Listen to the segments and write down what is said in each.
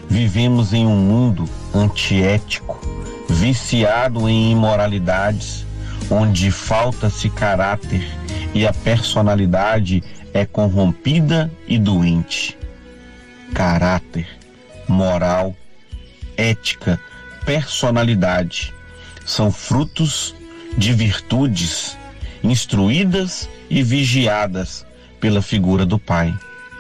Vivemos em um mundo antiético, viciado em imoralidades, onde falta-se caráter e a personalidade é corrompida e doente. Caráter, moral, ética, personalidade são frutos de virtudes instruídas e vigiadas pela figura do Pai.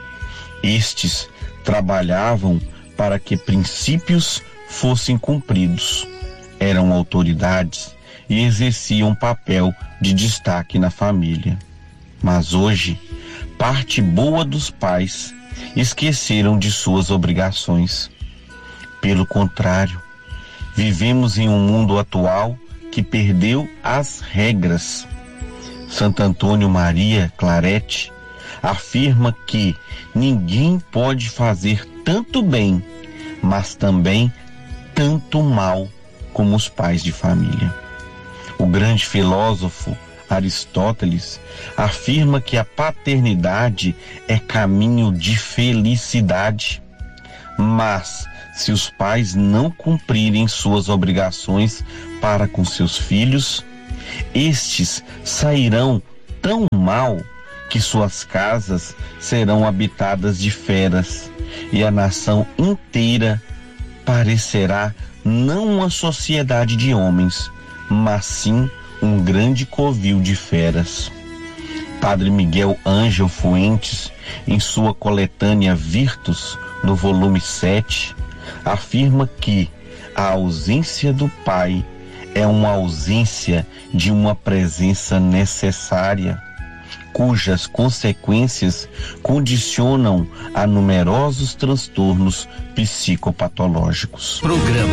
Estes trabalhavam para que princípios fossem cumpridos, eram autoridades e exerciam papel de destaque na família. Mas hoje, parte boa dos pais esqueceram de suas obrigações. Pelo contrário, vivemos em um mundo atual que perdeu as regras. Santo Antônio Maria Claret afirma que ninguém pode fazer tanto bem, mas também tanto mal como os pais de família. O grande filósofo Aristóteles afirma que a paternidade é caminho de felicidade, mas se os pais não cumprirem suas obrigações para com seus filhos, estes sairão tão mal que suas casas serão habitadas de feras e a nação inteira parecerá não uma sociedade de homens, mas sim um grande covil de feras. Padre Miguel Ângelo Fuentes, em sua coletânea Virtus, no volume 7, afirma que a ausência do Pai é uma ausência de uma presença necessária, cujas consequências condicionam a numerosos transtornos psicopatológicos.